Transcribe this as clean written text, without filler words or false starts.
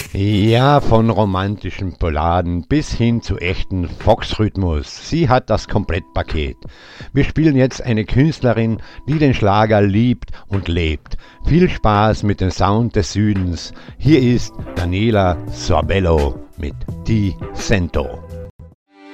Ja, von romantischen Balladen bis hin zu echten Foxrhythmus. Sie hat das Komplettpaket. Wir spielen jetzt eine Künstlerin, die den Schlager liebt und lebt. Viel Spaß mit dem Sound des Südens. Hier ist Daniela Sorbello mit Ti Sento.